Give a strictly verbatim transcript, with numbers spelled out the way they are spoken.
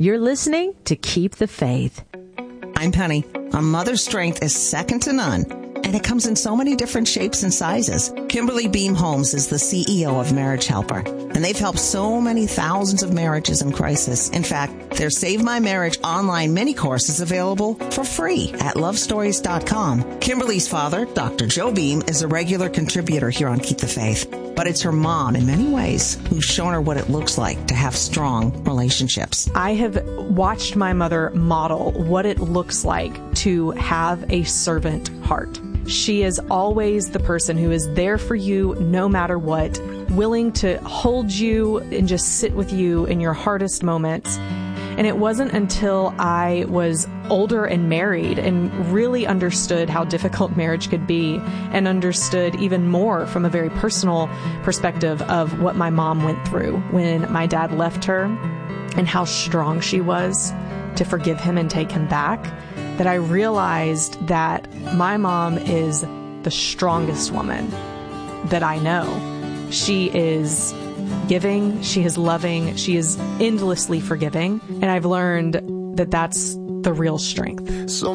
You're listening to Keep the Faith. I'm Penny. A mother's strength is second to none, and it comes in so many different shapes and sizes. Kimberly Beam Holmes is the C E O of Marriage Helper, and they've helped so many thousands of marriages in crisis. In fact, their Save My Marriage online mini course is available for free at love stories dot com. Kimberly's father, Doctor Joe Beam, is a regular contributor here on Keep the Faith, but it's her mom in many ways who's shown her what it looks like to have strong relationships. I have watched my mother model what it looks like to have a servant heart. She is always the person who is there for you no matter what, willing to hold you and just sit with you in your hardest moments. And it wasn't until I was older and married and really understood how difficult marriage could be, and understood even more from a very personal perspective of what my mom went through when my dad left her and how strong she was to forgive him and take him back, that I realized that my mom is the strongest woman that I know. She is giving, she is loving, she is endlessly forgiving, and I've learned that that's the real strength. So